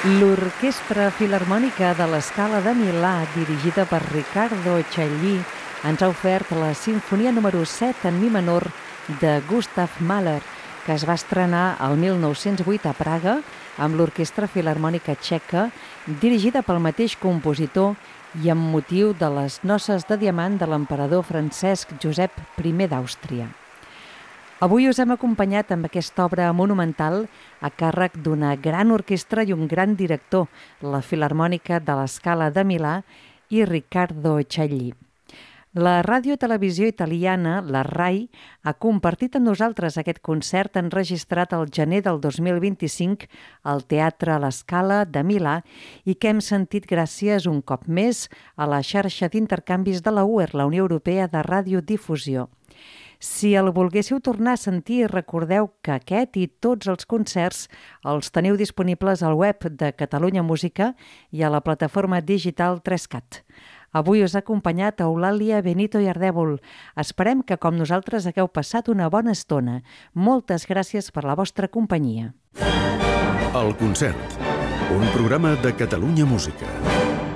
L'Orquestra Filharmònica de l'Escala de Milà, dirigida per Riccardo Chailly, ens ha ofert la Simfonia número 7 en mi menor de Gustav Mahler, que es va estrenar el 1908 a Praga amb l'Orquestra Filharmònica Txeca, dirigida pel mateix compositor i amb motiu de les noces de diamant de l'emperador Francesc Josep I d'Àustria. Avui us hem acompanyat amb aquesta obra monumental a càrrec d'una gran orquestra i un gran director, la Filharmònica de l'Escala de Milà i Riccardo Chailly. La ràdio-televisió italiana, la RAI, ha compartit amb nosaltres aquest concert enregistrat al gener del 2025 al Teatre La Scala de Milà i que hem sentit gràcies un cop més a la xarxa d'intercanvis de la UER, la Unió Europea de Radiodifusió. Si el volguéssiu tornar a sentir, recordeu que aquest i tots els concerts els teniu disponibles al web de Catalunya Música i a la plataforma digital 3CAT. Avui us ha acompanyat Eulàlia Benito i Ardèvol. Esperem que, com nosaltres, hagueu passat una bona estona. Moltes gràcies per la vostra companyia. El concert, un programa de Catalunya Música.